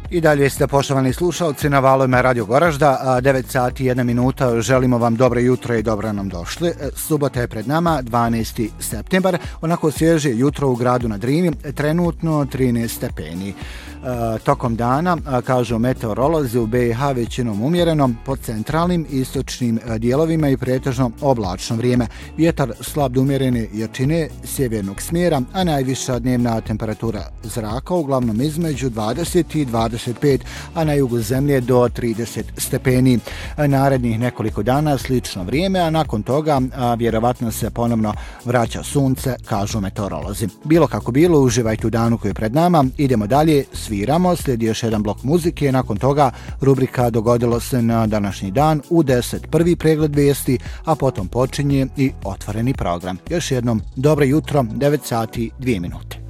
I dalje ste, poštovani slušalci, na valovima Radio Goražda, 9 sati 1 minuta. Želimo vam dobro jutro i dobro nam došli. Subota je pred nama, 12. septembar. Onako svježe jutro u gradu na Drini, trenutno 13 stepeni. Tokom dana, kažu meteorolozi, u BiH većinom umjereno, pod centralnim i istočnim dijelovima i pretežno oblačno vrijeme. Vjetar slab do umjerene jačine sjevernog smjera, a najviša dnevna temperatura zraka uglavnom između 20 i 25, a na jugu zemlje do 30 stepeni. Narednih nekoliko dana slično vrijeme, a nakon toga vjerovatno se ponovno vraća sunce, kažu meteorolozi. Bilo kako bilo, uživajte u danu koji je pred nama. Idemo dalje, sviramo, slijedi još jedan blok muzike, nakon toga rubrika Dogodilo se na današnji dan, u 10 prvi pregled vijesti, a potom počinje i otvoreni program. Još jednom dobro jutro, 9 sati 2 minute.